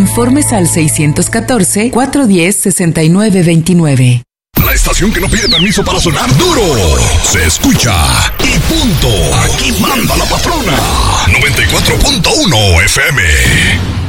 Informes al 614-410-6929. La estación que no pide permiso para sonar duro. Se escucha y punto. Aquí manda la patrona. 94.1 FM.